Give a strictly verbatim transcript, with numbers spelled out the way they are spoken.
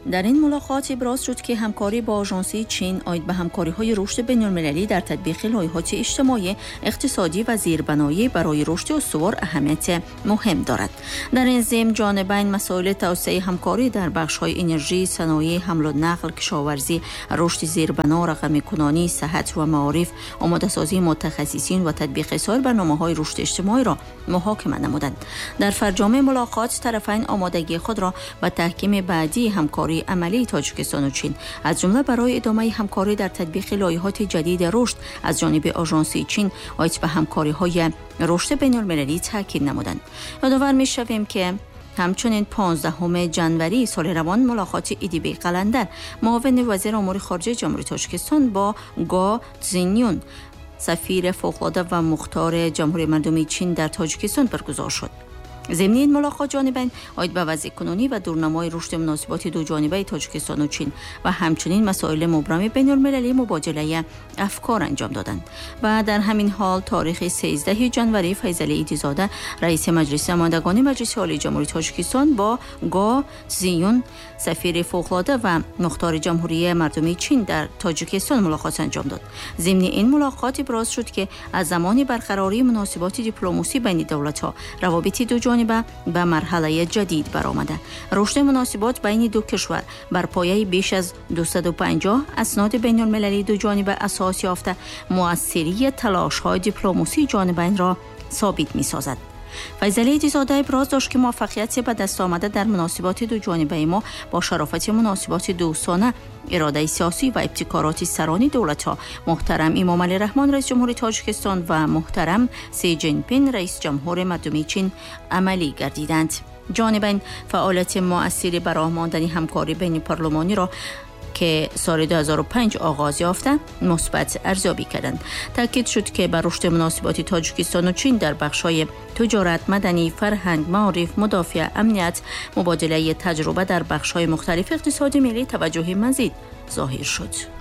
در این ملاقات ابراز شد که همکاری با آژانسی چین آید به همکاری‌های رشد بین‌المللی در تطبیق لایحه‌های اجتماعی، اقتصادی و زیربنایی برای رشد استوار اهمیت مهم دارد. در این ضمن جانبین مسائل توسعه همکاری در بخش‌های انرژی، صنایع، حمل و نقل، کشاورزی، رشد زیربنا، رقم‌کنانی، صحت و معارف، آماده‌سازی متخصصین و تطبیق سایر برنامه‌های رشد اجتماعی را محاکمه نمودند. در فرجام ملاقات طرفین آمادگی خود را به تحکیم بعدی همکاری عملی تاجیکستان و چین از جمله برای ادامه همکاری در تطبیق لایحه‌های جدید رشد از جانب آژانسی چین آید به همکاری‌های رشد بین‌المللی تاکید نمودند. یادآور می‌شویم که همچنین پانزدهم ژانویه سال روان ملاقات ایدیبی قلندر معاون وزیر امور خارجه جمهوری تاجیکستان با گو زینیون سفیر فوق‌العاده و مختار جمهوری مردمی چین در تاجیکستان برگزار شد. ضمن این ملاقات جانبین آید به وضع کنونی و دورنمای رشد مناسبات دو جانبه تاجیکستان و چین و همچنین مسائل مبرم بین المللی مبادله افکار انجام دادند. و در همین حال تاریخ سیزدهم ژانویه فیضعلی ایدی‌زاده رئیس مجلس نمایندگان مجلس عالی جمهوری تاجیکستان با گو زیون سفیر فوق‌العاده و مختار جمهوری مردمی چین در تاجیکستان ملاقات انجام داد. ضمن این ملاقات ابراز شد که از زمان برقراری مناسبات دیپلماسی بین دولت‌ها روابط دو جانبه به مرحله جدید برآمده. رشد مناسبات بین دو کشور بر پایه بیش از دویست و پنجاه اسناد بین المللی دو جانبه اساس یافته مؤثری تلاش‌های دیپلماسی جانبین را ثابت می‌سازد. فیضعلی ایدی‌زاده ابراز داشت که موفقیت به دست آمده در مناسبات دو جانبه ما با شرافت مناسبات دوستانه، اراده سیاسی و ابتکارات سران دولت‌ها محترم امام علی رحمان رئیس جمهوری تاجیکستان و محترم سی جین پینگ رئیس جمهور مردمی چین عملی گردیدند. جانبین فعالیت مؤثری برای ماندن همکاری بین پارلمانی را که سال دو هزار و پنج آغاز یافته مثبت ارزیابی کردند. تاکید شد که بر رشد مناسبات تاجیکستان و چین در بخش‌های تجارت، مدنی، فرهنگ، معارف، مدافع، امنیت، مبادله تجربه در بخش‌های مختلف اقتصاد ملی توجه مزید ظاهر شد.